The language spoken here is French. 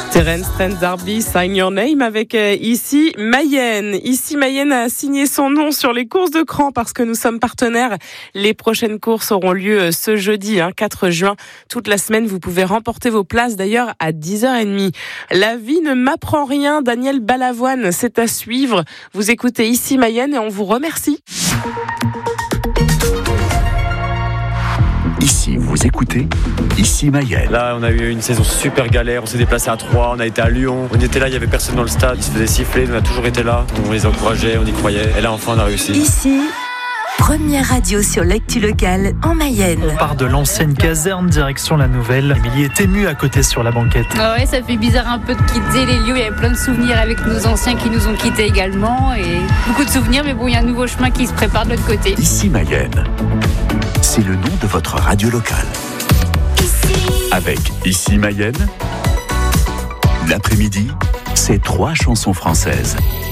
Terence Trent D'Arby, Sign Your Name avec Ici Mayenne. Ici Mayenne a signé son nom sur les courses de Cran parce que nous sommes partenaires. Les prochaines courses auront lieu ce jeudi, 4 juin. Toute la semaine, vous pouvez remporter vos places d'ailleurs à 10h30. La vie ne m'apprend rien, Daniel Balavoine, c'est à suivre. Vous écoutez Ici Mayenne et on vous remercie. Ici, vous écoutez Ici Mayenne. Là, on a eu une saison super galère. On s'est déplacé à Troyes, on a été à Lyon. On était là, il n'y avait personne dans le stade. Ils se faisaient siffler, on a toujours été là. On les encourageait, on y croyait. Et là, enfin, on a réussi. Ici, première radio sur l'actu locale en Mayenne. On part de l'ancienne caserne, direction la nouvelle. Émilie est émue à côté sur la banquette. Ouais, ça fait bizarre un peu de quitter les lieux. Il y avait plein de souvenirs avec nos anciens qui nous ont quittés également. Et beaucoup de souvenirs, mais bon, il y a un nouveau chemin qui se prépare de l'autre côté. Ici Mayenne, c'est le nom de votre radio locale. Avec Ici Mayenne, l'après-midi, c'est 3 chansons françaises.